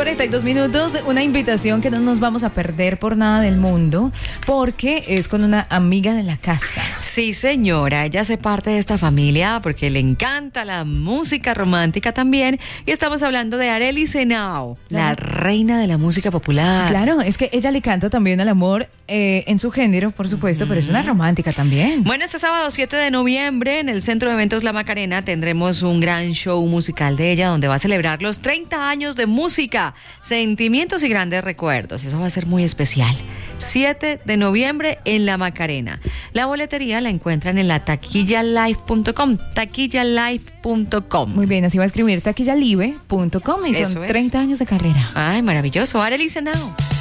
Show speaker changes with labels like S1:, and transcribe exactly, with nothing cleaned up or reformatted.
S1: cuarenta y dos minutos, una invitación que no nos vamos a perder por nada del mundo, porque es con una amiga de la casa.
S2: Sí, señora, ella hace parte de esta familia porque le encanta la música romántica también, y estamos hablando de Arelis Henao, la reina de la música popular.
S1: Claro, es que ella le canta también al amor eh, en su género, por supuesto, mm. pero es una romántica también.
S2: Bueno, este sábado siete de noviembre en el Centro de Eventos La Macarena tendremos un gran show musical de ella donde va a celebrar los treinta años de música, sentimientos y grandes recuerdos. Eso va a ser muy especial. siete de noviembre en La Macarena. La boletería la encuentran en la taquilla live punto com, taquilla live punto com.
S1: Muy bien, así va a escribir taquilla live punto com y son
S2: Eso es.
S1: treinta años de carrera.
S2: Ay, maravilloso. Arelis Henao.